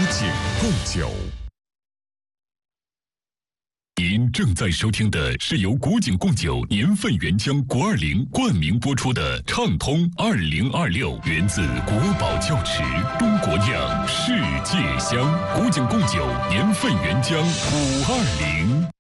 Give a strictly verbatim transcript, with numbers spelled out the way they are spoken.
景贡酒。 您正在收听的是由古井贡酒年份原浆国二零冠名播出的畅通二零二六，源自国宝窖池，中国酿，世界香。古井贡酒年份原浆五二零。